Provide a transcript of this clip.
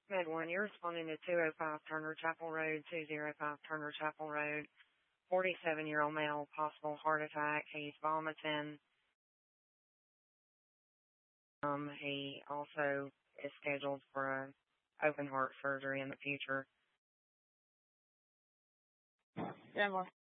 Med 1, you're responding to 205 Turner Chapel Road, 205 Turner Chapel Road. 47-year-old male, possible heart attack. He's vomiting. He also is scheduled for a open heart surgery in the future. Yeah,